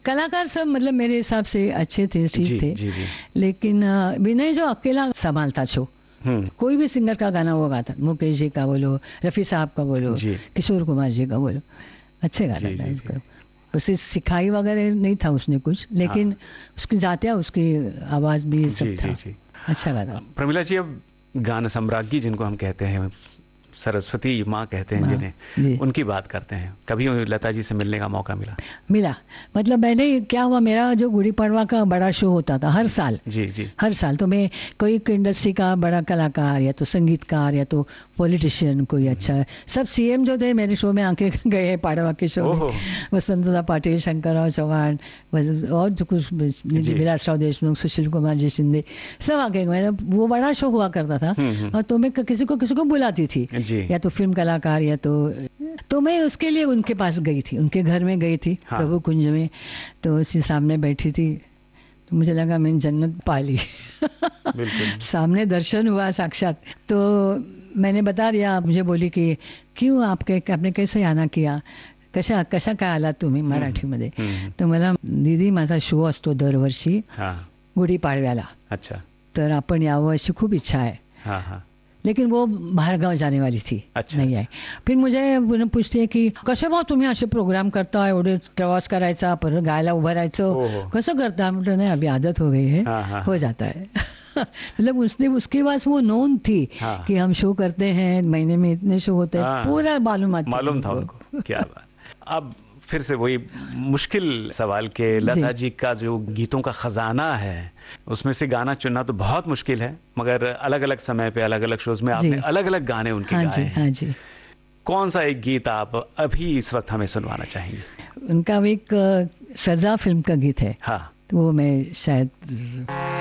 कलाकार सब मतलब मेरे हिसाब से अच्छे थे, ठीक थे। जी जी। लेकिन विनय जो अकेला संभालता शो, कोई भी सिंगर का गाना वो गाता, मुकेश जी का बोलो, रफी साहब का बोलो, किशोर कुमार जी का बोलो, अच्छे गाता था उसको। उसे सिखाई वगैरह नहीं था उसने कुछ, लेकिन उसकी जातिया, उसकी आवाज भी सब था, अच्छा गाता। प्रमिला जी, अब गान सम्राज्ञी जिनको हम कहते हैं, सरस्वती माँ कहते हैं जिन्हें, उनकी बात करते हैं। कभी लता जी से मिलने का मौका मिला? मतलब मैंने, क्या हुआ, मेरा जो गुड़ी पड़वा का बड़ा शो होता था हर साल, जी हर साल, तो मैं कोई इंडस्ट्री का बड़ा कलाकार या तो संगीतकार या तो पॉलिटिशियन कोई अच्छा, सब सीएम जो थे मेरे शो में आके गए, पाड़वा के शो में, वसंतदा पाटिल, शंकरराव चौहान और जो कुछ विलासराव देशमुख, सुशील कुमार जी शिंदे, सब आके गए। वो बड़ा शो हुआ करता था, और तो मैं किसी को बुलाती थी, या तो फिल्म कलाकार या तो मैं उसके लिए उनके पास गई थी, उनके घर में गई थी, प्रभु कुंज में, तो उसी सामने बैठी थी, तो मुझे लगा मैंने जन्नत पा ली। सामने दर्शन हुआ साक्षात। तो मैंने बता दिया, मुझे बोली कि क्यों आपने कैसे आना किया, कशा काय आला तुम्ही मराठीमध्ये? तर मला, दीदी माझा शो असतो दरवर्षी गुढीपाडव्याला, अच्छा, तर आपण यावं अशी खूप इच्छा आहे। लेकिन वो बाहर गाव जाने वाली थी, नहीं आई। फिर मुझे पूछते है की कसे भाऊ तुम्ही असे प्रोग्राम करता, एवढे प्रवास करायचा, परत गायला उभं राहायचं, कसं करता? म्हटलं नहीं, अभी आदत हो गई है, हो जाता है। मतलब उसके पास वो नोन थी कि हम शो करते हैं, महीने में इतने शो होते हैं, पूरा मालूम था उनको। क्या बात। अब फिर से वही मुश्किल सवाल के, लता जी का जो गीतों का खजाना है, उसमें से गाना चुनना तो बहुत मुश्किल है, मगर अलग अलग समय पे अलग अलग शोज में आपने अलग अलग गाने उनके गाए हैं। हाँ जी। कौन सा एक गीत आप अभी इस वक्त हमें सुनवाना चाहेंगे? उनका एक सरदार फिल्म का गीत है, वो मैं शायद